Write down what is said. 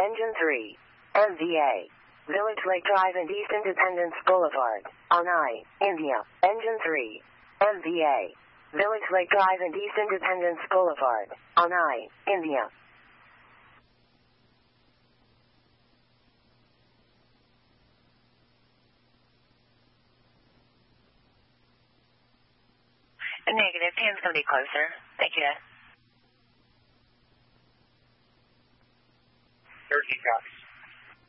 Engine 3. MVA. Village Lake Drive and East Independence Boulevard. Anai, India. Engine 3. MVA. Village Lake Drive and East Independence Boulevard. Anai, India. Negative. Pan's going to be closer. Thank you. 13 copy.